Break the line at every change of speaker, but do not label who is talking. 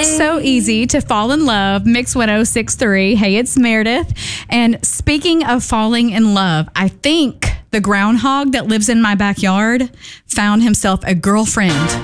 So easy to fall in love. Mix 1063. Hey, it's Meredith. And speaking of falling in love, I think the groundhog that lives in my backyard found himself a girlfriend.